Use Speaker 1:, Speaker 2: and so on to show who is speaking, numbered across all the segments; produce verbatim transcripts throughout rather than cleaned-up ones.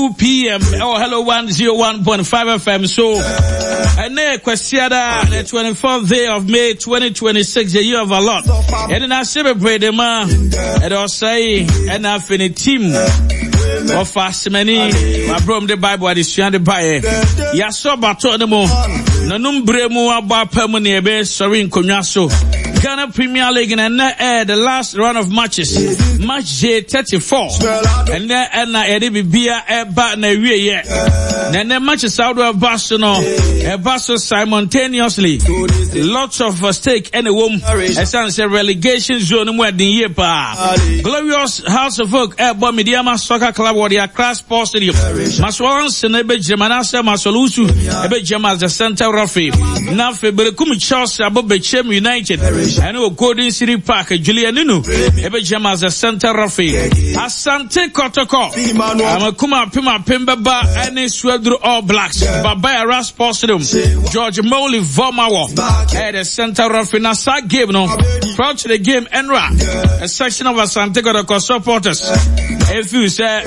Speaker 1: two p.m. Oh, hello, one oh one point five F M. So, and then Kwesiada, the twenty-fourth day of May, twenty twenty-six, the year of our Lord. And then I celebrate the man, and I'll say, and I've been a team of fast many. My bro, the Bible, I just the Bible. Yaso bato the mo. Nanum bremu aba permanent be sorry in Konyaso. Ghana Premier League and uh, the last round of matches, match J thirty-four, and then and I did be a bat na we yet. Then the matches out of Barcelona, a Barcelona simultaneously, lots of uh, stake and a woman, as I say relegation zone where the year pa. Glorious House of Oak, a Bomidiama Soccer Club, or the Accra Sports Stadium. Maswans and Ebe Jemanasa Masolusu, Ebe Jemal the Center Rafi. Now February Chelsea above Bechem United. I know Golden City Park, Julian Nunu, Ebe Jemal the Center Rafi. Asante Kotoko, I'm a Kuma Pima Pimbaba, and Swedru All Blacks, Babaya Ras Sports Stadium, George Molly Vomawa, at the Center Rafi Nasa game, no, proud to the game, Enra, a section of Asante Kotoko supporters. If you say,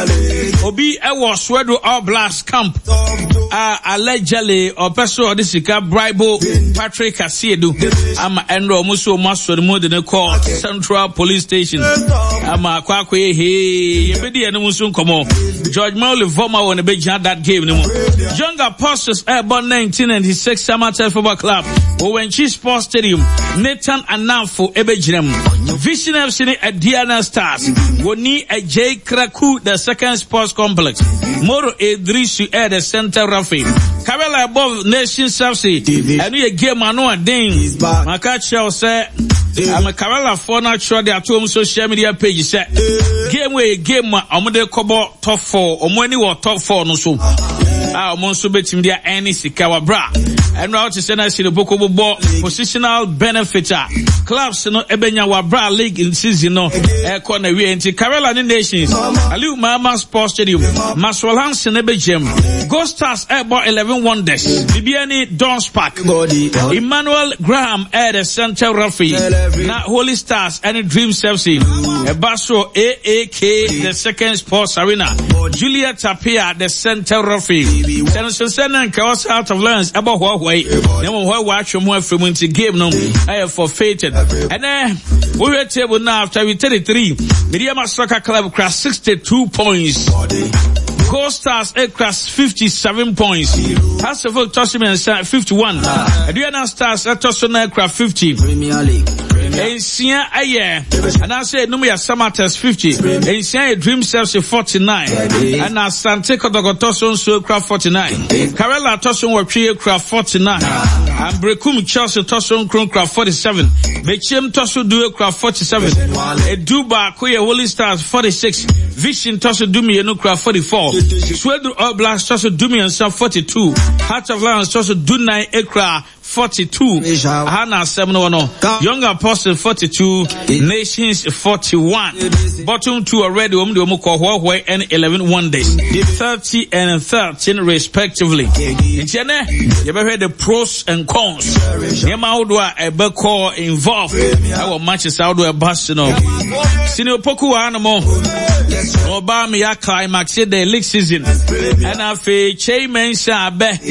Speaker 1: Obi Ewa Swedru All Blacks camp, uh, allegedly, or person this is bribe Patrick Asiedu, I'm Enro Muso Maso the more than call Central Police Station. I'm a Kwakwe, he, Ebedi and Musun Komo, George Molly Voma on the big that game. Young Apostles Airborne nineteen ninety-six Samatel Football Club, Owenchi Sports Stadium, Nathan Anafo Ebejinem, Vision F C at Diana Stars, Woni a J Kraku, the second sports complex, Moro Edrisu at the center Rafi, Karela above Nation Southsea, and we a game Manoa Ding, Makacha say, I'm a Karela for natural, the atom social media page set, game way, game, Amade Kobo top four, or money or top four, no so. Ah, Monso betim dia any sikawa bra. And now to send us the book of positional benefiter. Clubs no ebenya wa bra league in season no. E corner we enti Karela Nations. Aliu Mama Sports Stadium. Maswalan Senebe Gem. Ghost Stars Airborne eleven Wonders. Bibiani Dons Park. Emmanuel Graham at the Central Rafi. Na Holy Stars and Dream Chelsea. Ebaso A A K the second sports arena. Julia Tapia the Central Rafi. Sense and chaos out of lands about Huawei. Never why watch your more from into game no I have forfeited. And then we were table now after we thirty-three. Mediama Soccer Club cross sixty-two points. Gold Stars Aircraft fifty-seven points. House of Oak Tossiman fifty-one. Adriana Stars Tosson Aircraft fifty. Premier League. Asia Aye. And I said Numia Samatas fifty. Asia Dream Chelsea forty-nine. And now Sante Kotoko Tosson Aircraft forty-nine. Karela Tosson Wapri Aircraft forty-nine. And Brekum Chelsea Tosson Craft forty-seven. Bechem Tosson Do Aircraft forty-seven. Eduba Koya Holy Stars forty-six. Vision Tosson Dumi Aircraft forty-four. Swedru All Blacks Tosson Dumi and Sam forty-two. Heart of Lions Tosson Dunai Aircraft forty-two. Hana seven one oh. Young Apostle forty-two. Nations forty-one. Bottom two already. Um, the Omukwa Huawei and eleven Wonders. thirty and thirteen respectively. In China, you ever heard the pros and cons? Yema Udwa Ebeko involved. Our matches out with Barcelona. Sino Poku Anamo. Obama ya climax the league season. And afe chairman Sabe.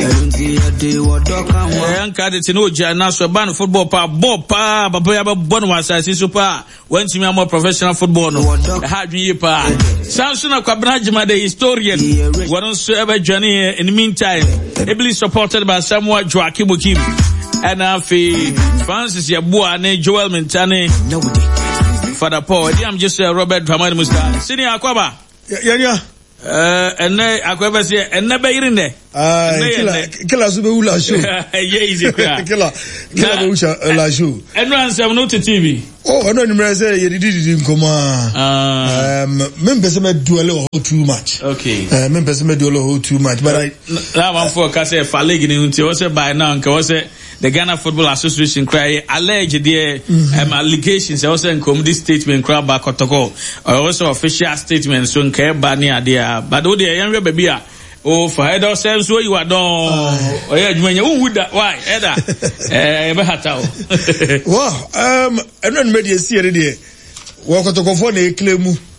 Speaker 1: It's no Jana so ban football pa bo pa baba bon was as super went to me more professional football no hard we pa Samson Akwabrajima the historian one so ever journey in the meantime heavily supported by Samuel Joakim Kim and afi Francis Yabua and Joel Mentane Father Paul I'm just uh, Robert Dramani Musta Senior Akwaba
Speaker 2: yeah yeah
Speaker 1: Uh, and then Akwaba say, and never in there.
Speaker 2: Ah, killer, killer sube ula show.
Speaker 1: Yeah, easy. Killer,
Speaker 2: killer, killer ula show.
Speaker 1: And runs have no to T V.
Speaker 2: Oh, I don't remember say you did it in coma. Um, members me do a little too much.
Speaker 1: Okay.
Speaker 2: Uh, members me do a little too much, but I.
Speaker 1: That one for Kase Falegi ni unti wase by now. Kase the Ghana Football Association cry alleged the um, allegations. Also in comedy statement cry back Kotoko. Also official statement so in care bani idea. But oh the young baby oh for head ourselves so you are done. Oh yeah, who would that? Why? Eda. Eh, be hatao.
Speaker 2: Wow. Um, I don't media see already. Wa Kotoko for na claim.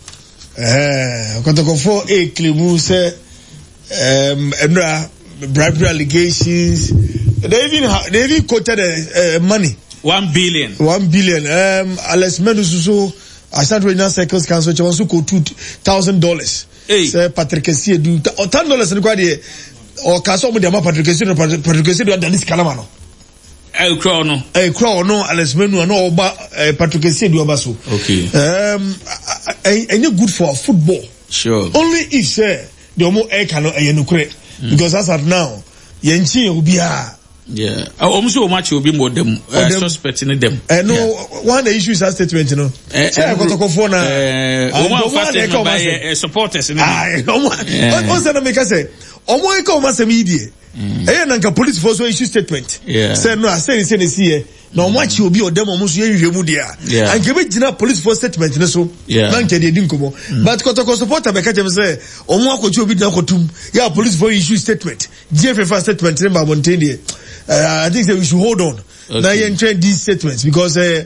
Speaker 2: Eh, Kotoko for a claim say um Emra bribery allegations. They even they even quoted uh, uh, money.
Speaker 1: One billion.
Speaker 2: One billion. Um, Alex Mendoza, I started with National Circles Council. She also quote two thousand dollars.
Speaker 1: Hey.
Speaker 2: Say Patrick Kessie do or ten dollars in the or Kaso with the Patrick Kessie. Patrick Kessie do Dennis Calamano.
Speaker 1: Eh, crown no.
Speaker 2: Eh, crown no. Alex Mendoza no Oba Patrick Kessie do Obaso.
Speaker 1: Okay.
Speaker 2: Um, and you good for football.
Speaker 1: Sure.
Speaker 2: Only if say the Omo eh cannot eh no correct because as of now, yenchi ubia.
Speaker 1: Yeah. Almost much will be more them uh, suspect in them.
Speaker 2: Uh, no, yeah. One the issue is that statement, you know.
Speaker 1: Uh,
Speaker 2: Say I got to go for now.
Speaker 1: One fasting by supporters.
Speaker 2: Ah, no one. What's that make us say? Omo e come as a media. Eh, nanka police force issue statement.
Speaker 1: Yeah.
Speaker 2: Say no, I say say see. No much will be or them almost ye yemu dia.
Speaker 1: Yeah.
Speaker 2: And give it jina police force statement, you know so.
Speaker 1: Yeah.
Speaker 2: Nanka de din komo. But kotoko supporter be catch me say, omo akochi obi na kotum. Yeah, police force issue statement. G F F statement remember Montaigne. Uh, I think that we should hold on. Okay. Now you enter these statements because uh,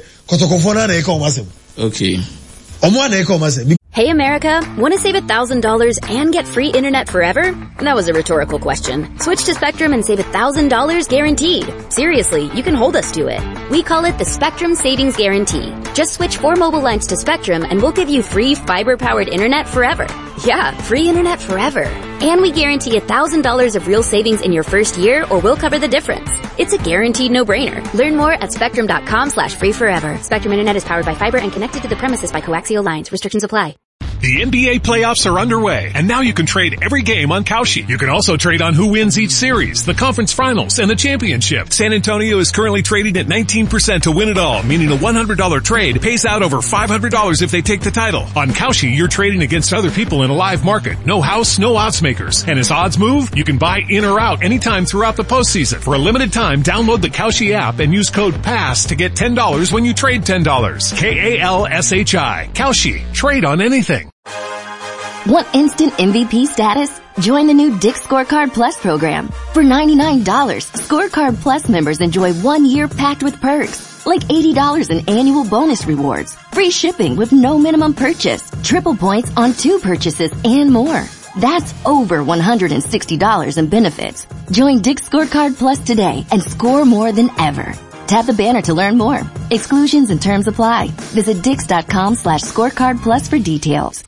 Speaker 1: okay.
Speaker 3: Hey America, want to save one thousand dollars and get free internet forever? That was a rhetorical question. Switch to Spectrum and save one thousand dollars guaranteed. Seriously, you can hold us to it. We call it the Spectrum Savings Guarantee. Just switch four mobile lines to Spectrum and we'll give you free fiber-powered internet forever. Yeah, free internet forever. And we guarantee one thousand dollars of real savings in your first year or we'll cover the difference. It's a guaranteed no-brainer. Learn more at spectrum.com slash free forever. Spectrum Internet is powered by fiber and connected to the premises by coaxial lines. Restrictions apply.
Speaker 4: The N B A playoffs are underway, and now you can trade every game on Kalshi. You can also trade on who wins each series, the conference finals, and the championship. San Antonio is currently trading at nineteen percent to win it all, meaning a one hundred dollars trade pays out over five hundred dollars if they take the title. On Kalshi, you're trading against other people in a live market. No house, no odds makers. And as odds move, you can buy in or out anytime throughout the postseason. For a limited time, download the Kalshi app and use code PASS to get ten dollars when you trade ten dollars. K A L S H I. Kalshi. Trade on anything.
Speaker 5: Want instant M V P status? Join the new Dick's Scorecard Plus program. For ninety-nine dollars, Scorecard Plus members enjoy one year packed with perks, like eighty dollars in annual bonus rewards, free shipping with no minimum purchase, triple points on two purchases, and more. That's over one hundred sixty dollars in benefits. Join Dick's Scorecard Plus today and score more than ever. Tap the banner to learn more. Exclusions and terms apply. Visit dix.com slash scorecard plus for details.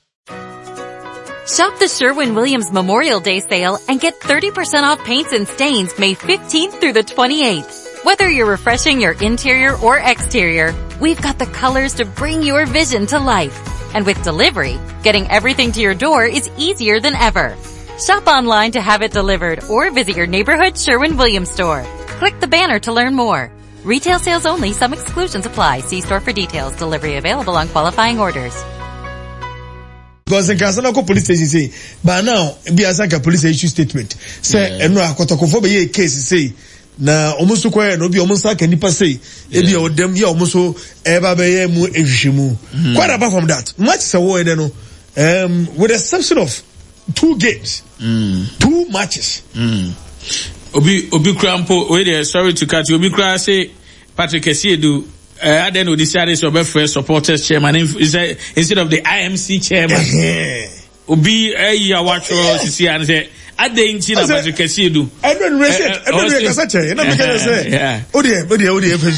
Speaker 6: Shop the Sherwin-Williams Memorial Day sale and get thirty percent off paints and stains May fifteenth through the twenty-eighth. Whether you're refreshing your interior or exterior, we've got the colors to bring your vision to life. And with delivery, getting everything to your door is easier than ever. Shop online to have it delivered or visit your neighborhood Sherwin-Williams store. Click the banner to learn more. Retail sales only. Some exclusions apply. See store for details. Delivery available on qualifying orders.
Speaker 2: Because in Kasana police station say, but now be as like a police issue statement. Say, and no, Kotoko be a case say, na almost so quiet, no be almost like any pass say, if you them, you almost so ever be mu efishimu. Quite apart from that, much so I don't know. Um, with the exception of two games, mm. two matches.
Speaker 1: Mm. Obi Obi Krampo, wait there, sorry to cut you. Obi Krampo say Patrick Kessie do. Uh, I don't know, decided to be first supporters chairman instead of the I M C chairman. Obi, eh, you watch to see and say, I didn't know what you can see do.
Speaker 2: I don't raise it. I don't raise it. I don't make say. Yeah. Oh dear, oh dear, oh dear,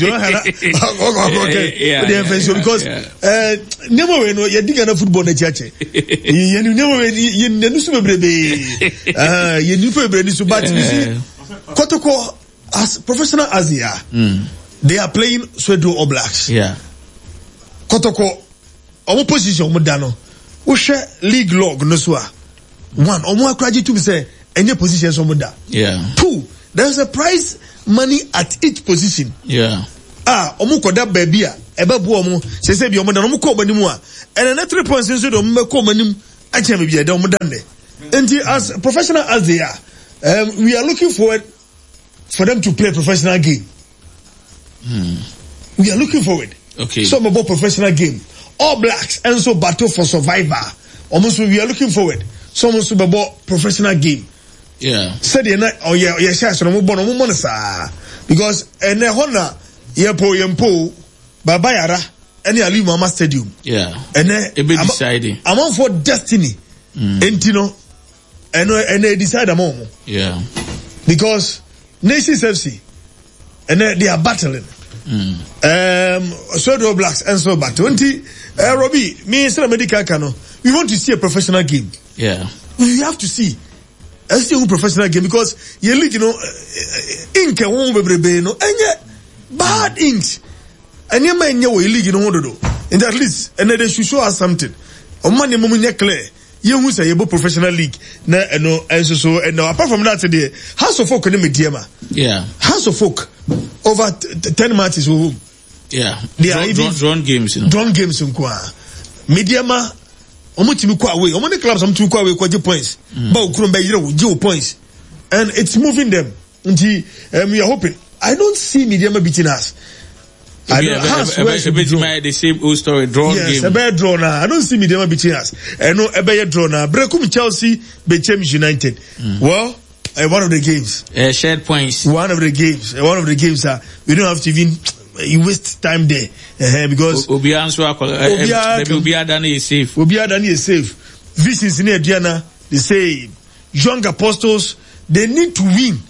Speaker 2: okay, okay. Because, uh, never know, you're digging a football in the church. You never, you never super baby. Uh, you never be so bad. You see, Kotoko, as professional as they are, they are playing Swedo All Blacks.
Speaker 1: Yeah.
Speaker 2: Kotoko, our position, Mudano. Ushe league log no swa. One, omo akraji to be say any position so muda.
Speaker 1: Yeah.
Speaker 2: Two, there's a prize money at each position.
Speaker 1: Yeah.
Speaker 2: Ah, omo koda baby a ebe bu omo se se bi omo da omo ko banimu a. And another three points so do omo ko manim a che me bi e da omo dan de. And as professional as they are, um, we are looking forward for them to play a professional game.
Speaker 1: Hmm.
Speaker 2: We are looking forward.
Speaker 1: Okay.
Speaker 2: Some about professional game. All Blacks and so battle for survivor. Almost we are looking forward. Some also about professional game.
Speaker 1: Yeah.
Speaker 2: Said you know, oh yeah, yeah, sure. So no more, no more, sir. Because and the honor, yeah, po, yeah, po, babayara, any Ali Mama Stadium.
Speaker 1: Yeah.
Speaker 2: And then
Speaker 1: it be deciding.
Speaker 2: I'm on for destiny. Mm. And you know, and and they decide among.
Speaker 1: Yeah.
Speaker 2: Because Nations F C, and then they are battling.
Speaker 1: Mm.
Speaker 2: Um, Sweden Blacks and so back. Twenty. Uh, Robbie, me and medical cano. We want to see a professional game.
Speaker 1: Yeah.
Speaker 2: We have to see. I see a professional game because you league, you know, ink and one baby, no, and yet bad inks. And you may know you league, you know, do. And at least, and they should show us something. On money, moment, clear. You who say about professional league, na and no, and so so, and now apart from that today, House of Folk can be Diema.
Speaker 1: Yeah.
Speaker 2: House of Folk over t- ten matches who.
Speaker 1: Yeah.
Speaker 2: They are even
Speaker 1: drawn games, you know.
Speaker 2: Drawn games in Kwa. Mediama. Omo timi kwa away. Omo the clubs am timi kwa away kwa points. Ba ukuru mbe yire zero points. And it's moving them. Until um, we are hoping. I don't see Mediama beating us. I don't
Speaker 1: know. The same old story. Drawn
Speaker 2: yes,
Speaker 1: game.
Speaker 2: Yes, a bad draw now. I don't see Mediama beating us. I know a bad draw now. Brekum Chelsea became United. Mm. Well, uh, one of the games.
Speaker 1: Uh, shared points.
Speaker 2: One of the games. Uh, one of the games. Uh, we don't have to even. You waste time there uh, because
Speaker 1: Obia Obia Dani is safe.
Speaker 2: Obia Dani is safe. Visions in Diana, they say young apostles, they need to win.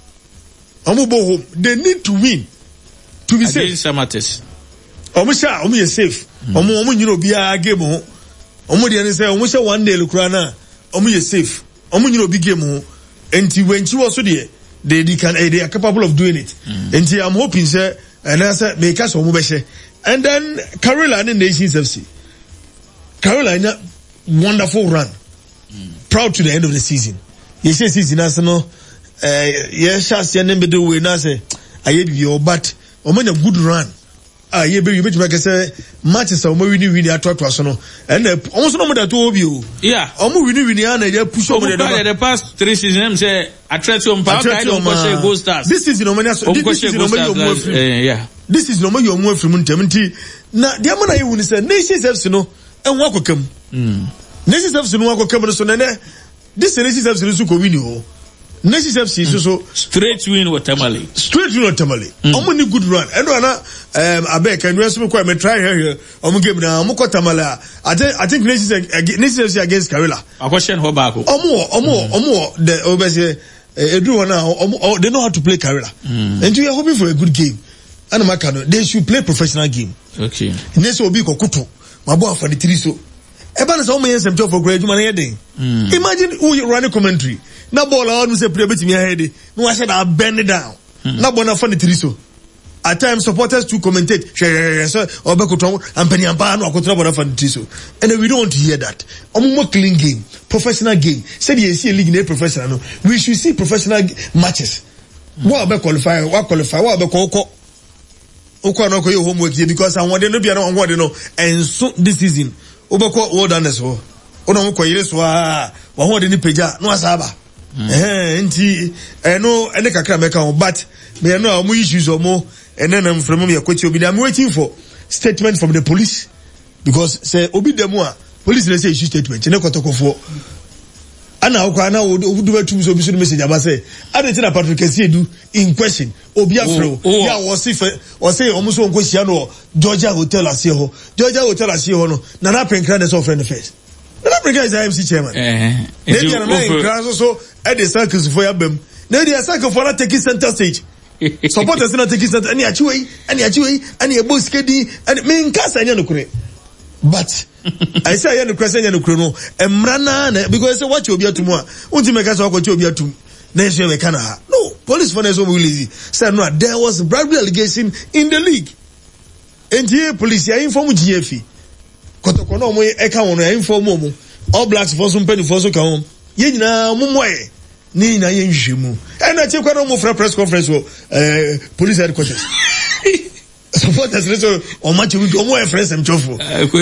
Speaker 2: Amubo home, they need to win to be safe.
Speaker 1: Against Samates.
Speaker 2: Omusha, omu is safe. Omu omu you know bia game ho. Omu dey say omusha one day lukura na omu is safe. Omu you know big game ho. And when she was so there, they they can they are capable of doing it. Mm. And I'm hoping say. And I said, make us one and then Carolina Nations F C. Carolina, wonderful run. Mm. Proud to the end of the season. You say season national, uh, yes, yes, and then be do we now say, I have you, but I'm on a good run. Ah, yeah, baby, you bet me say matches are more winning winning at what was no, and almost no more that two of you.
Speaker 1: Yeah,
Speaker 2: almost winning winning and they push over the
Speaker 1: the past three seasons. Say Atletico, Atletico, Gold Stars.
Speaker 2: This is no money. This is no money.
Speaker 1: Yeah.
Speaker 2: This is no more your more from Muntamenti. Now, the amount I want to say, Nations F C no, and walk come. Nations F C no walk come, so this Nations F C is to win you. Nations F C is so
Speaker 1: straight win with Tamale.
Speaker 2: Straight win with Tamale. How many good run? And when um, I beg, and we also quite me try here. I'm game now. I'm going Tamale. I think I think Nations Nations F C against Karela.
Speaker 1: A question how back?
Speaker 2: Or more, or more, or more. The obviously, everyone now, they know how to play Karela, and we are hoping for a good game. And Makano, they should play professional game.
Speaker 1: Okay.
Speaker 2: Next will be Kokuto. My boy for the three so. Eba na so many some job for grade man heading. Imagine who you run a commentary. Na ball I want say play bit me head. No I said I bend it down. Na bona for the three so. At times supporters to commentate. So Obekoto and Penny Ampa no akotra bona for the three so. And then we don't want to hear that. Omo clean game, professional game. Said you see a league in professional no. We should see professional matches. What about qualify? What qualify? What about Koko? Ukwa no koyo homework here because I want to be no want to know and so this season obako well done as well ono ko yire so ah wa ho de ni peja no asaba eh nti eh no ene kakra meka ho but me no am issues omo ene na mfremo me kwachi obi I'm waiting for statement from the police because say obi demo a police dey say issue statement ne kotokofo ana okwa na odu batum so bi so message aba say ade na Patrick Esiedu in question obi afro ya was if was say omo so nkosia no Georgia Hotel asie ho Georgia Hotel asie ho no na na penkra dey so friend first na na penkra is I M C chairman eh maybe na na so so e dey circus for yabem na dey circus for na take center stage supporters na take center ani achiwe ani achiwe ani ebo skedi ani me nkasa anya no kure but I say I no question no kure no emrana na because say what you obi atum a unti meka say what you obi atum na issue me kana ha no police for so we lazy say no there was bribery allegation in the league and here police ya inform G F kotoko no mo e ka won ya inform mo all blacks for some penny for so ka hom ye nyina mo moye ni na ye nhwemu and na che kwa no mo fra press conference wo eh police headquarters supporters so on match we go more friends them chofo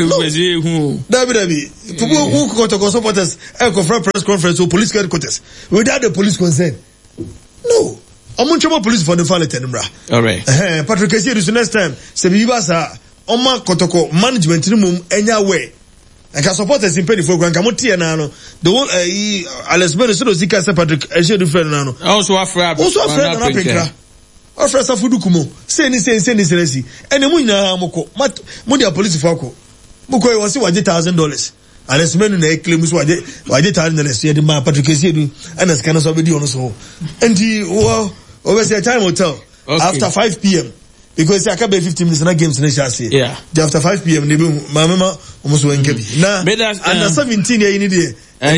Speaker 2: dabi dabi people who go to supporters e go for press conference or police headquarters without the police consent no I'm choma police for the fall tenbra
Speaker 1: all right
Speaker 2: eh Patrick Esiedu next time se biba sa oma kotoko management ni mum enya we and can supporters in penny for grand kamotie na no the one uh, Alex Beno so zika se Patrick Esiedu friend na no
Speaker 1: also afraid
Speaker 2: also afraid na penkra offer safudu kumo say ni say say ni seresi ene mu nyina moko mo dia police for ko moko e won say waje one thousand dollars unless menu na claim so waje waje one thousand dollars ye de ma Patrick Esiedu ana scan so be di ono so and o over say time hotel after five p.m. because I can be fifteen minutes na games na shasi
Speaker 1: yeah
Speaker 2: after five p.m. ne be ma mama almost one kebi na under seventeen ye ni dey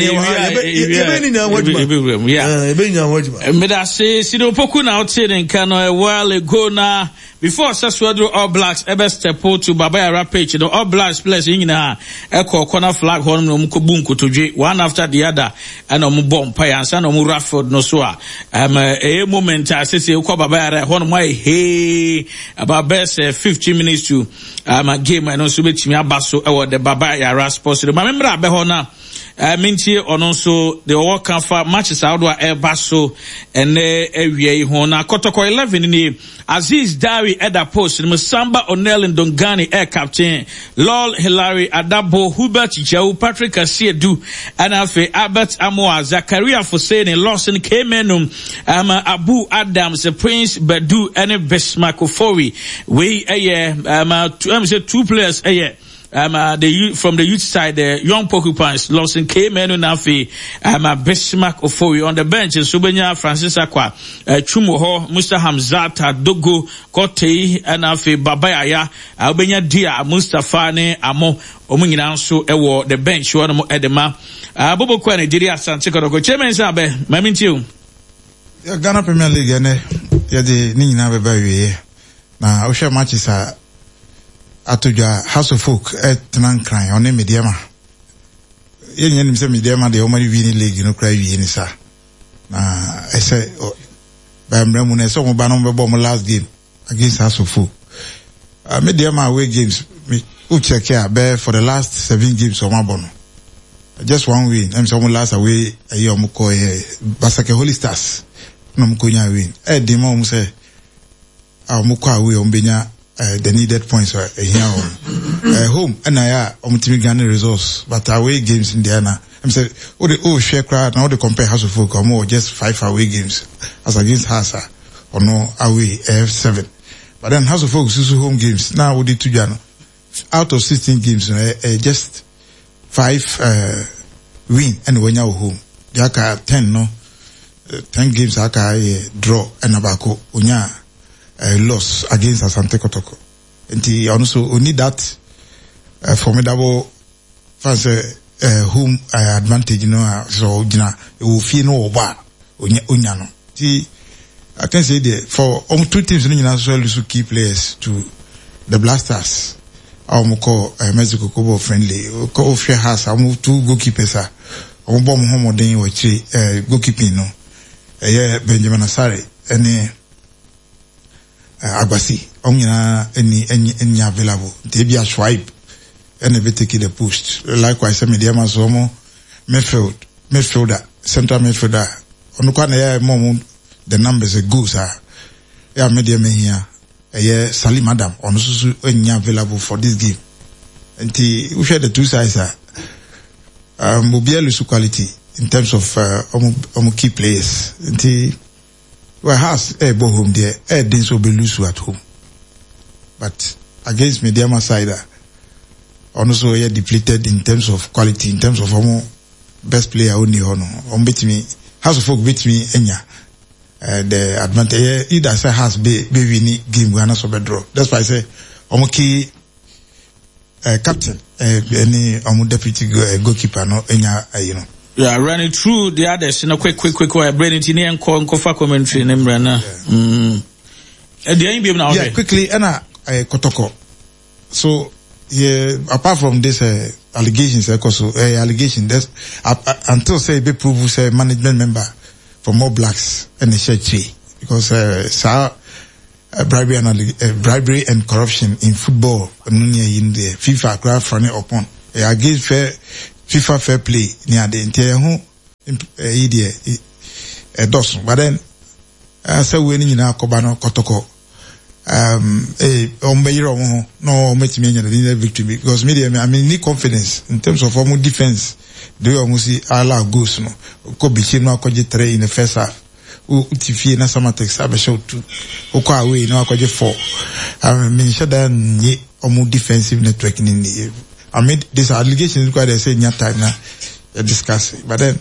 Speaker 2: ebe ni na wajuma
Speaker 1: yeah
Speaker 2: ebe ni na wajuma
Speaker 1: me da say Sido Poku na outside in Kano a while ago na before Saswado All Blacks ebe step to Baba Yara page the All Blacks players in na eko corner flag hon no mko bunku todwe one after the other and no bomb pay ansa no mu Rafford no so a um a moment I say say ko Baba Yara hon mo hey about best uh, fifteen minutes to um game and no so betimi abaso e the Baba Yara sports the remember abe hon na Uh, mintie ono so the work for matches outdoor air so and ewie ho na kotoko eleven ni Aziz Dawi Eda Post Musamba Onel Ndongani air captain Lol Hilary Adabo Hubert Jau Patrick Asiedu and afe Albert Amoa Zakaria Foseni Lawson Kemenum um, Abu Adams Prince Badu and Bismarck Ofori we eh um, uh, two, um, say two players eh Um, uh, the youth, from the youth side, the young Porcupines, Lawson K. Menu Nafi, um, uh, Bismarck Ofori on the bench, Subenya Francis Akwa, uh, Chumuho, Musta Hamzata, Dogo, Kote, and Nafi, Babayaya, Albania Dia, Mustafane, Amo, Omingina, so, ewo, the bench, one more edema, uh, Bobo Kwane, Diria Santiago, Chairman Sabe, Mamintiu.
Speaker 7: Ghana Premier League, and the Nina Baby, now, Osha matches are. Atoja House of Folk at Nankran on a mediama. Yen yen say mediama the only winning league, you know, cry in sa. Na I say by Mramune so banom bomb last game against House of Folk. Uh mediama away games me who check here bear for the last seven games of Mabono. Just one win. I'm some last away a year mko Basake Holy Stars. No mkonya win. Eh demo mu say ah mko away ombenya Uh, the needed points are uh, here uh, home and I are on team Ghana results but away games in Diana I'm saying oh the oh share crowd now they compare House of Folk or more just five away games as against Hasa or no away F seven but then House of Folk is home games now we did two Ghana out of sixteen games uh, uh, just five uh, win and when you're home they are ten no uh, ten games are uh, draw and abako unya Uh, loss against Asante Kotoko. And he also we need that uh, formidable fans uh, home uh, advantage, you know, so you know, it will feel no over unyano. See, I can say that for um, two teams in as well to key players to the Blasters. Our moko uh, Mexico Kobo friendly. Ko Ofia has our two goalkeepers are our bomb home or day or three uh, goalkeeping no. Uh, yeah, Benjamin Asare and uh, Uh, Agbasi, onyina any any any available. They be a swipe and they take the post. Likewise, some media masomo midfield, midfielder, central midfielder. Onukwa na ya mom the numbers are good sir. Ya media me here. Yeah, Salim Adam on also any available for this game. And we share the two sides are um mobilu quality in terms of uh um key players. And well, has a bo home there, a dins will be loose at home. But against Mediama side, also we are depleted in terms of quality, in terms of um, best player only on um, beat me, House of Folk beat me enya. Uh, the advantage either say has be be winning game we are not so bad draw. That's why I say um key uh, captain, uh, any um deputy go, uh, goalkeeper no enya uh, you know.
Speaker 1: Yeah, running through the others in a quick, quick, quick way. Bring it in and call and cover commentary. Nembrana. Hmm. Yeah,
Speaker 7: quickly. And I Kotoko. So yeah, apart from this uh, allegations, also uh, allegation. That's uh, uh, until say be prove say management member for more blacks and the church because uh, so, uh, bribery and uh, bribery and corruption in football. In the FIFA graph running upon uh, against fair. FIFA fair play near the entire home idea a dozen. But then I said we need now Kobano Kotoko um a Ombeiro no make me the victory because media I mean need confidence in terms of home defense. Do you almost see Allah goes no Kobi Chino Koji three in the first half. utifie na Samatex abesho two okwa away na akwaje four. I mean sure that ye omu defensive network in the I mean this allegation quite they say nya time na discuss but then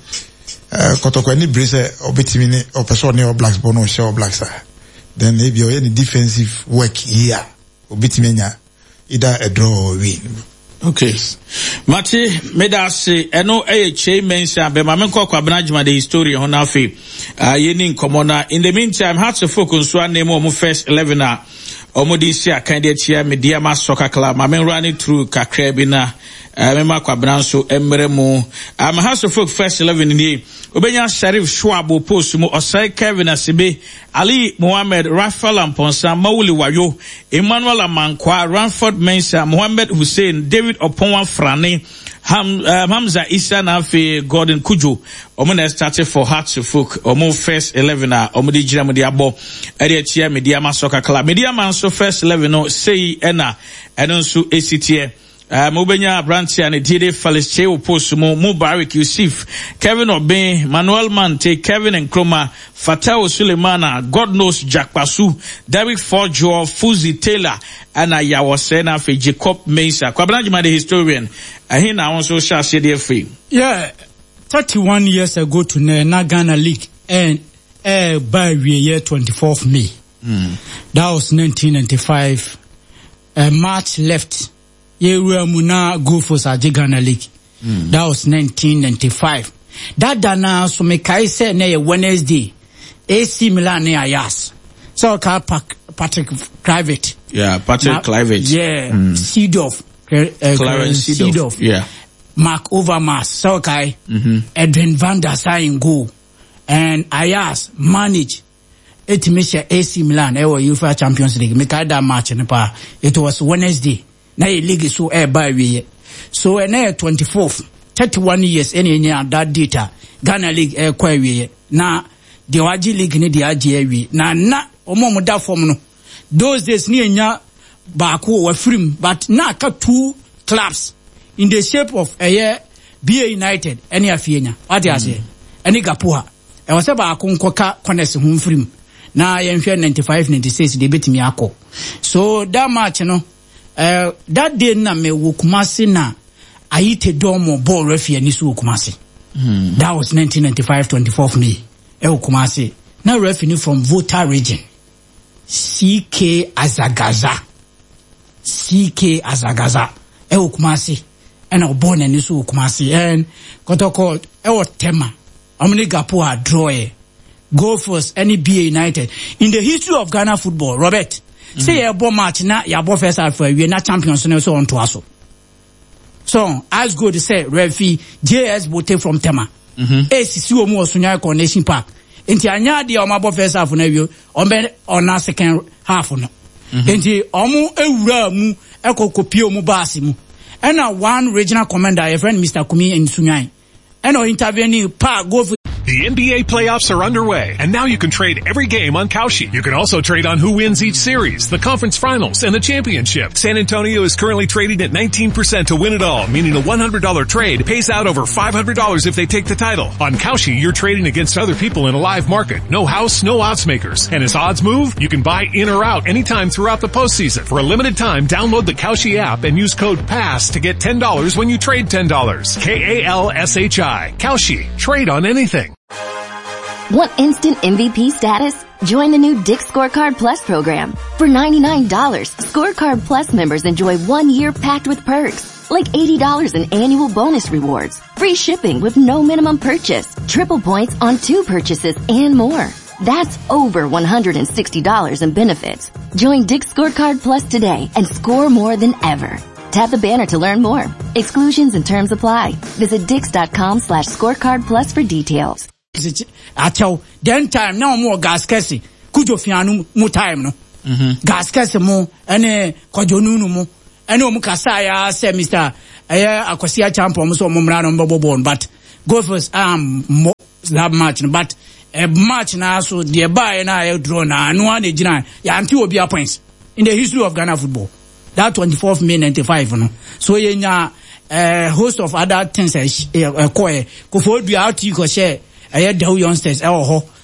Speaker 7: uh kotoko any brace obetimi ni opeso ne Blacks bono share Blacks then maybe or any defensive work here obetimi nya either a draw or win.
Speaker 1: Okay. Mati medase eno eye che mention be ma menko kwa branjuma the history on afi uh yeni nkomona. In the meantime had to focus so name omo first eleven a omo this year candidate here Mediama Soccer Club ma men running through kakra bi na mema kwa branso emre mu am has to focus first eleven ni obenya Sharif Schwabo post mu Osai Kevin Asibe Ali Mohammed Rafael Amponsa Mauli Wayo Emmanuel Amankwa Ranford Mensah Mohammed Hussein David Oponwa Frane Ham, um, Hamza Issa Nafi Gordon Kujo Omo started for Hearts of Folk Omo first eleven a Omo di jira mo di abo area tia Mediama Soccer Club Mediama so first eleven no say ena eno nso esitie Uh, Mubenya Brantia and Dide Falice Post Mubarak Yusuf, Kevin Obey, Manuel Mante, Kevin and Kroma, Fatao Sulemana, God knows Jack Pasu, Derek Forjo, Fuzi Taylor, and Ayawasena for Jacob Mensah. Kwabanajima the historian, and he now also shall say their free.
Speaker 8: Yeah, thirty-one years ago to Na Ghana League and uh, by the year twenty-fourth of May. Mm. That was nineteen ninety-five. Uh, March left. Ye were muna go for Ghana League. Mm. That was nineteen ninety-five. That dana so me kai say na Wednesday. A C Milan ne Ayas. So ka Patrick Kluivert.
Speaker 1: Yeah, Patrick Kluivert.
Speaker 8: Yeah, mm. Seedorf. Uh,
Speaker 1: Clarence Seedorf. Yeah.
Speaker 8: Mark Overmars. So kai mm-hmm. Edwin van der Sar in goal. And Ayas manage it Mister A C Milan ever UEFA Champions League. Me kai that match ne pa. It was Wednesday. Na ye league so e ba we so e na twenty-fourth thirty-one years any nya that data Ghana League e kwa we na the Waji League ni the age we na na omo mo da form no those days ni nya ba ko wa film but na ka two clubs in the shape of a year B A United any afienya what you say any gapoa e was ba ko nkoka connect home film na ye nhwe ninety-five ninety-six de betimi akọ so that match no Uh, that day na me Kumasi na ayite domo ball referee ni so Kumasi. Mm. That was nineteen ninety-five twenty-fourth of May. E Kumasi. Now referee from Volta region. C K Azagaza. C K Azagaza. E Kumasi. And our born and so Kumasi and kotoko e o tema. Omni gapo a draw e. Go first any B A United in the history of Ghana football, Robert. Mm-hmm. Say a bo match na ya bo first half we na champions no so on to aso. So as good say referee J S Bote from Tema. Mhm. E sisi omu osunya Coronation Park. Enti anya de o ma bo first half na wi o be on na second half no. Enti omu ewura mu ekokopie omu baasi mu. And a one regional commander a friend Mister Kumi in Sunyai. And or intervening pa go for
Speaker 4: the N B A playoffs are underway, and now you can trade every game on Kalshi. You can also trade on who wins each series, the conference finals, and the championship. San Antonio is currently trading at nineteen percent to win it all, meaning a one hundred dollars trade pays out over five hundred dollars if they take the title. On Kalshi, you're trading against other people in a live market. No house, no odds makers. And as odds move, you can buy in or out anytime throughout the postseason. For a limited time, download the Kalshi app and use code PASS to get ten dollars when you trade ten dollars. K A L S H I. Kalshi. Trade on anything.
Speaker 5: Want instant M V P status? Join the new Dick's Scorecard Plus program. For ninety-nine dollars, Scorecard Plus members enjoy one year packed with perks, like eighty dollars in annual bonus rewards, free shipping with no minimum purchase, triple points on two purchases, and more. That's over one hundred sixty dollars in benefits. Join Dick's Scorecard Plus today and score more than ever. Tap the banner to learn more. Exclusions and terms apply. Visit dix.com slash scorecard plus for details.
Speaker 8: Acho then time now more gas kesi kujo fianu mu time no mhm gas kesi mu ene kwajonunu mu ene omu kasa ya say Mister eh akosia champion mu so omumra no mbobobon but go first um that match but a match na so the buy na e draw na anu an ejina ya anti obi points in the history of Ghana football that twenty-fourth of May ninety-five no so yenya eh host of other things eh ko e ko for do out you go share I had the youngsters, oh,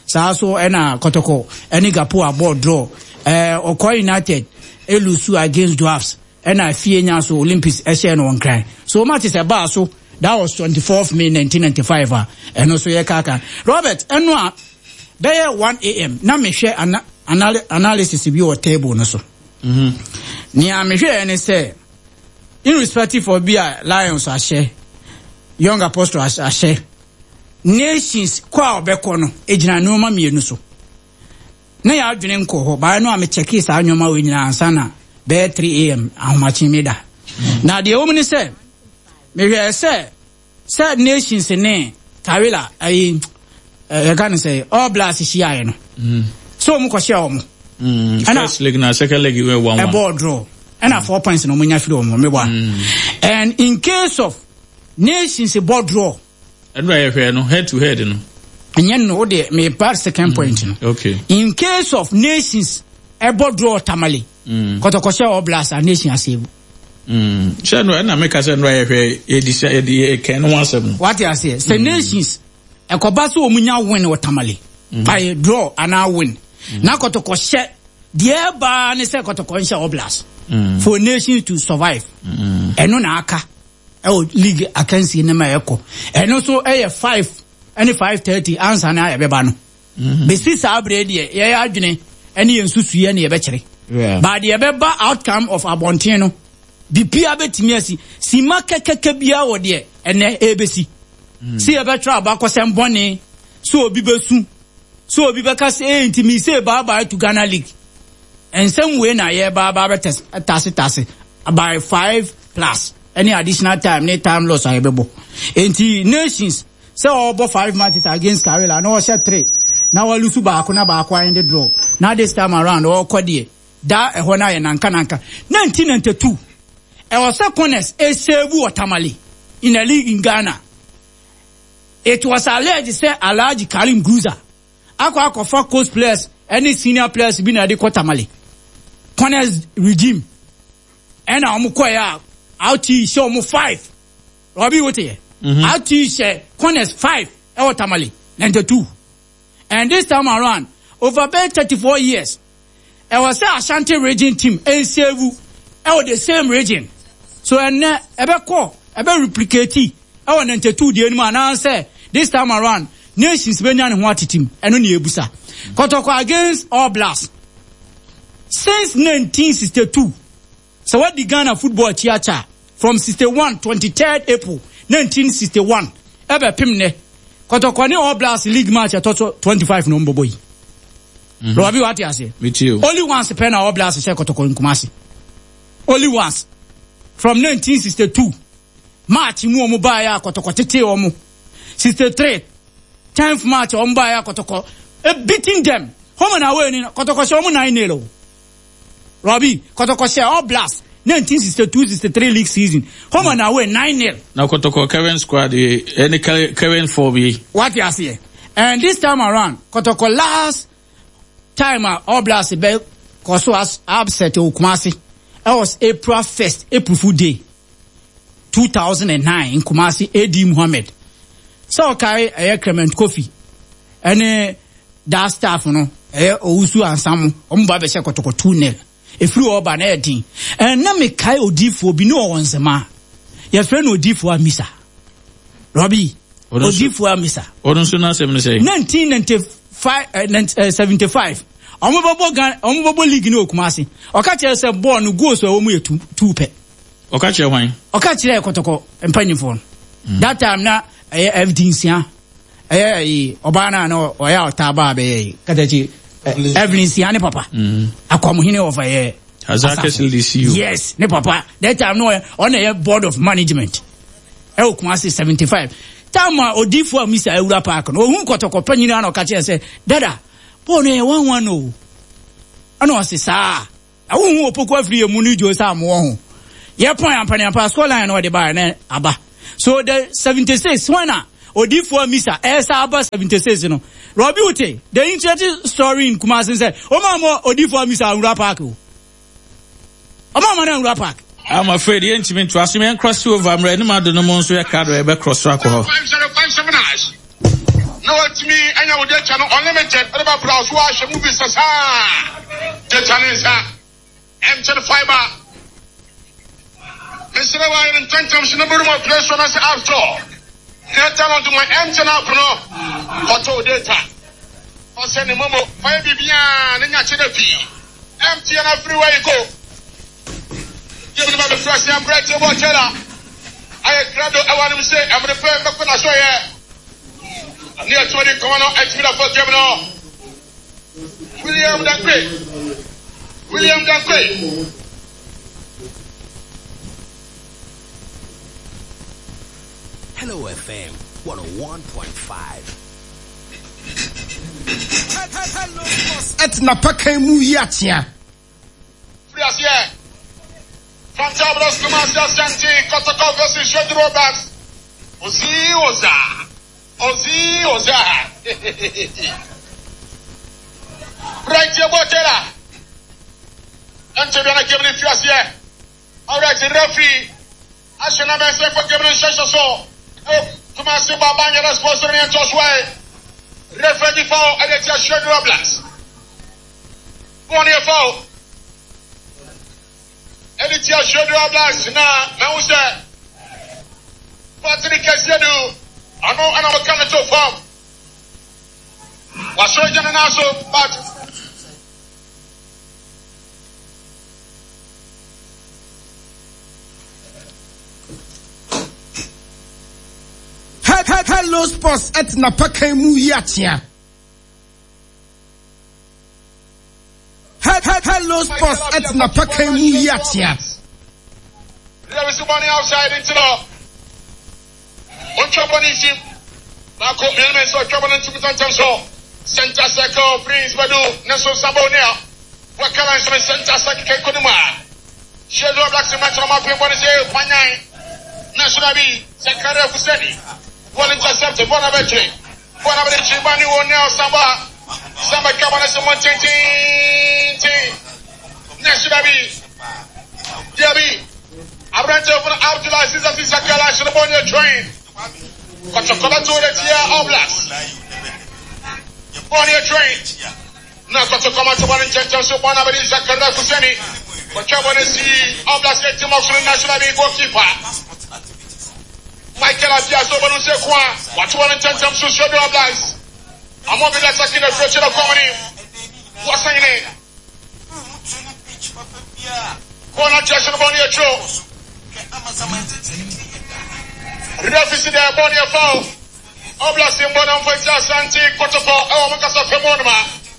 Speaker 8: saa so ena Kotoko eni Gapo aboard draw eh Oko United elusu against Dwarfs ena fie nya so Olympics ehye no nkran so match is eba so that was twenty-fourth May nineteen ninety-five ah eno so ye kaka Robert eno a be one a m na me hwe ana anal analysis bi o table no so mhm ni a me hwe ene say irrespective of bia Lions ahye Young Apostle ahye nations kwa obeko no ejina no ma mienu so na ya adwene nko ho ba no a me check is anwoma we nyina ansa na be three a m ahomachi meda na de omni say me hwe say say nations ne Kawela ai eh kan say all blast hia no mm so mu ko hia omo mm first leg na second leg we one one a ball draw and a four points no munya firi omo me ba and in case of nations a ball draw and we hwe no head to head no enye no de me part second point no okay in case of nations a ball draw tamale mm Kotoko hia all blast and nation asave mm sha no na make say no hwe edisa edi ken no asem what you say say nations ekoba so omunya win o tamale by draw and I win na Kotoko hye de ba ne say Kotoko hye oblast for nations to survive eno na aka e league akansi ne ma eko eno so e five any five thirty answer na e be ba no be six abre de ye adwene ene ye nsusu ye ne ye be kire ba de be ba outcome of abontin no di pia betimi asi si makekeke bia wo de ene ebesi si e be tra ba kwasem bone so obi besu so obi be ka say intimi say bye bye to Ghana League and some way na ye ba ba test tase tase by five plus any additional time any time loss ayebebo enti nations say obo five matches against Kawela no share three na wa lusu ba akona ba akwa in the draw now this time around o kwade da ehwo na ye nanka nanka nineteen ninety-two e was secondness e save Otamale in a league in Ghana. It was alleged say Alhaji Karim Guza akwa akwa coach players any senior players bi na de Otamale corners regime and am kwaya out show mo five Robbie wote here out share corners five e Otamale ninety-two and this time around over about thirty-four years e was say Ashanti region team e save e the same region so and ebe ko ebe replicate e o ninety-two de anima na say this time around nations be nya ne ho atetim eno ne ebusa Kotoko against All Blast since nineteen sixty-two so what the Ghana football chiacha from sixty-one twenty-third April nineteen sixty-one ebe pimne Kotoko ni All Blast league match at twenty-five no mboboy mm-hmm. Robi what you say with you only once pen All Blast share Kotoko in Kumasi only once from nineteen sixty-two March mu omo ba ya Kotoko tete omo sixty-three tenth March omo ba ya Kotoko e beating them home and away ni Kotoko she omo nine nil Robbie Kotoko she All Blast nineteen sixty-two sixty-three league season home and away nine nil now Kotoko current squad any current for me what you see and this time around Kotoko last time All Blast be koso as upset o Kumasi. That was April first, April Fool Day, two thousand nine in Kumasi, A D Muhammad. So, okay, I Clement Kofi. And that staff, you know, eh, Ousu and Samu, Ombabe Sekotoko two nil. A flew over an eighteen. And now me Kai Odifo be no one's a man. Your friend Odifo Misa. Robbie, Odifo Misa. Odonsuna say nineteen ninety-five, seventy-five. Omobobo gan omobobo league no Kumasi oka kire se ball no goals o mu two two pe oka kire hwan oka kire Kotoko empanyifo that time na eh evidence ya eh obana na oya otaba be kadachi evidence ya ne papa akomuhine over here Hazaka C C U yes ne papa that time no on a board of management e Kumasi seventy-five time Odifo Mister Ewura Park no hu Kotoko panyina na oka kire se dada Pone one one no. Ano ase sa. Awu hu opoku afri emu ni jo sa mo ho. Ye pon ampani ampa score line no de ba na aba. So the seventy-six when Odifo Misa esa aba seventy-six no. Robbie Ute, the interesting story in Kumasi say, "O ma mo Odifo Misa Ewura Park o." O ma mo na Ewura Park. I'm afraid the intimate trust me and cross over am ready ma do no mo so ya card e be cross track ho. five zero five seven
Speaker 9: No what me anya wo de channel unlimited eba browse wa hwe movie sasa de channel sa M ten fiber Mister wa in tentam shi number mo play so na say app store get down to my M ten app no auto data o se ni momo fa bibia na nya che da fi M T N everywhere you go give me the first time break to watch it I grab the I want to say I'm the first back when I show you near twenty, come on, X Miller for Gemino. William Dankwe. William Dankwe.
Speaker 10: Hello F M one oh one point five.
Speaker 9: Hello, boss. Etna Pakemu Yatia. Free as here. Fantabulous Commander Santi, Kotoko versus Shady Roberts. Ozi Oza. Ozi, Oza. Right here, Botella. And to be on a given if here. All right, the referee. I should not say for giving such a so. Come on, see Babanga, that's supposed to be in just way. Referee foul, and it's a short roblast. One year foul. And it's a short roblast. Now, now who's that? What's the case you do? I know I'm coming to farm. What's your general also, but hello sports at Napakemu Yatia. Hello sports at Napakemu Yatia. There is money outside into the on trouble in him. Marco elements or trouble in Tibetan so. Center Circle, Prince Badu, Nelson Sabonia. What can I say? Center Circle Koduma. Shadow Blacks and Metro Mapin, what is it? Panay. National B, Secretary of Kuseni. One intercepted, one of a tree. One of the Chibani will now Samba. Samba Cabana Saman Tintin. National B. Debbie. I ran to open up to license of this Sakala should have on your train. Kotokola to the Tia Oblast. On your train. Now Kotokoma to one in Chechen, so one of the Sakara Kuseni. But you want to see Oblast get him off to the National League goalkeeper. Michael Abia so when you say Kwa, what one in Chechen, so show the Oblast. I'm going to be attacking the future of comedy. What's saying it? One of Chechen on your show. Refisi de boni afao. Oblast mbona mfanya Santi Kotoko au mkasa femonma.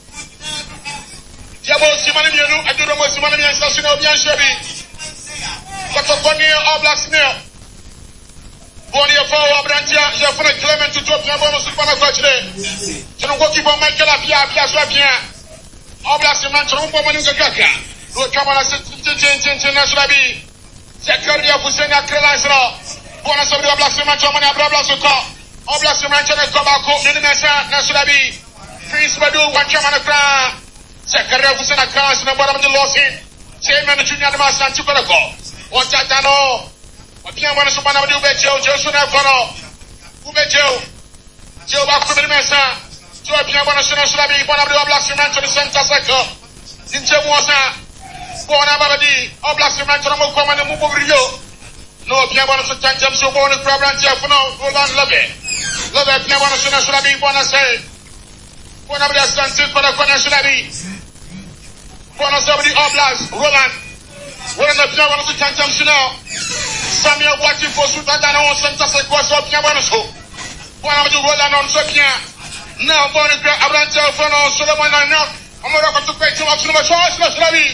Speaker 9: Yabo simani mienu aduro mo simani mienu sasuna obian shebi. Kotoko ni Oblast ni. Boni afao abrantia ya funa Clement to top yabo supana kwa chile. Tunu kwa kibo Michael Abia Abia so bien. Oblast man tunu kwa manu kakaka. Lo kamera tin tin tin tin national bi. Secretary of Hussein Akrelansro. Bona sobre o Oblast man tunu mani Oblast ko. Oblast man tunu ko ba ko ni mesa national bi. Prince Badu wa chama na kra. Secretary of Hussein Akrelansro na bora mde losin. Chairman junior ma Santi Kotoko. O tatano. O pia bona so bana mde ubeje o Joshua na kono. Ubeje o. Je o ba ko ni mesa. Je o pia bona so national bi bona mde Oblast man tunu center circle. Ninje mosa. Bona babadi Oblast man tunu mo ko mane mo bobrio. No pia bona so tanjam so bona problem ti afuno Roland Love. Love pia bona so national bi bona say. Bona mde Santi para ko national bi. Bona so the Oblast Roland. Bona pia bona so tanjam so now. Samuel watching for Sultan on center circle so pia bona so. Bona mde Roland on so pia. Now bona pia Abrante for no Solomon now. Amora ko to pay to action ma so national bi.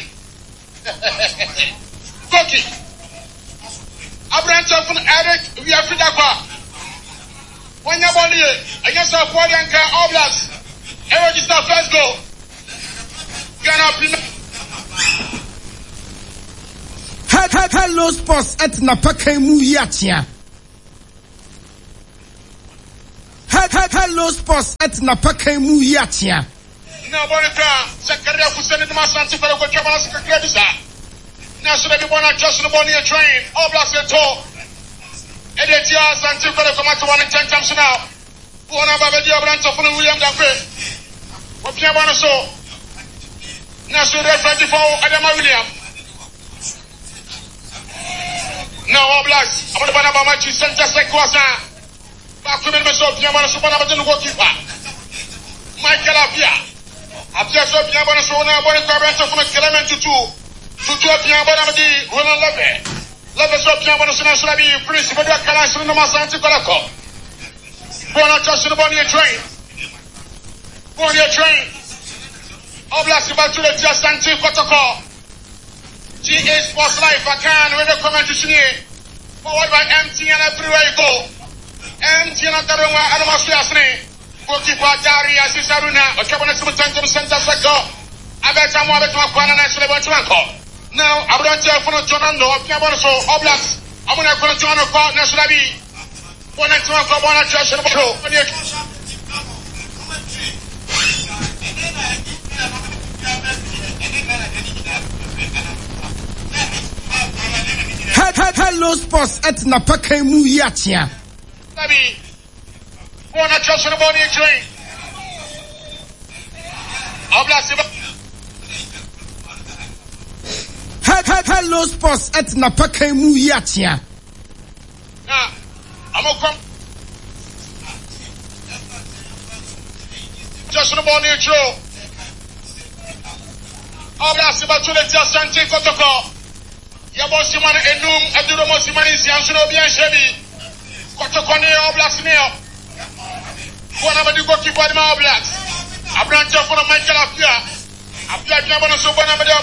Speaker 9: Koki. Abrante from Eric, we are free that. When you're born here, against our body and Oblast, Eric is our first goal. Ghana. Hello, sports at Napakemu Yatia. Hello, sports at Napakemu Yatia. Now, Bonica, Secretary of Hussein in Masanti for the German Secretary. Now, so that you want to just the body train, Oblast at all. And it's yours until you come out to one in ten times now. Buona Babedi Abranto for William Dankwe. Opia Bonaso. Nasu referee for Adama William. Now all blacks. I'm going to buy my cheese. Center Sequasa. Back to me, Mister Opia Bonaso. I'm going to go keeper. Michael Apia. Apia so Opia Bonaso. Now I'm going to go from Clement to two. To two Opia Bonamadi. Roland Leve. Leve so Opia Bonaso. National be principal. Kalas in the Masanti Kolako. Buona Johnson upon your train. On your train. Oblast about to the just anti protocol. G A Sports Life, I can with a comment to see. Forward by M T and everywhere you go. M T and Antaruma Adamasliasne. Goalkeeper Dari Asisaruna, a cabinet to center sector. I bet I'm more to Aquana National Bantuanco. Now, I'm going to tell for Jonando, Piaboso, Oblast. I'm going to go to John of God National B. One and two of one and just in the show.
Speaker 11: Hello, sports at Napaka Muyatia.
Speaker 9: Baby, one and just in the body train.
Speaker 11: Hello, sports at Napaka Muyatia.
Speaker 9: Now, I'm going to come. Just in the ball near Joe. Oblast about to the just Santi Kotoko. Yabosimana Enum, Aduromosimani, Siansuno Bianchebi. Kotoko near Oblast near. One of the goalkeeper of Oblast. A branch of Michael Apia. Apia Jabana Subana.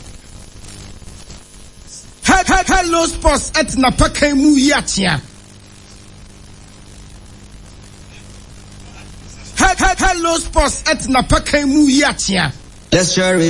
Speaker 11: Hello, sports at Napaka Muyatia. Hello, sports at Napaka Muyatia.
Speaker 12: Let's share it.